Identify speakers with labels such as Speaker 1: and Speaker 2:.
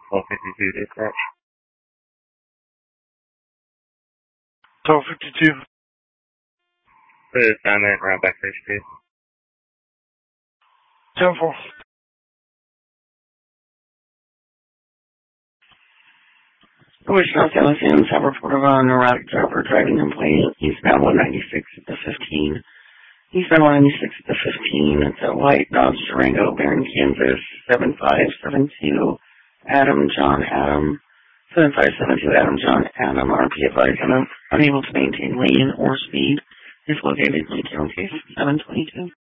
Speaker 1: 1252 dispatch.
Speaker 2: 1252.
Speaker 1: For the assignment, route back to HP.
Speaker 2: 10-4.
Speaker 3: Wish North Alabama have reported on a neurotic driver driving complaint. Eastbound 196 at the 15. Eastbound 196 at the 15. It's a white Dodge Durango, Barron, Kansas, 7572 Adam John Adam. 7572 Adam John Adam, RP advised, unable to maintain lane or speed. Is located in County 722.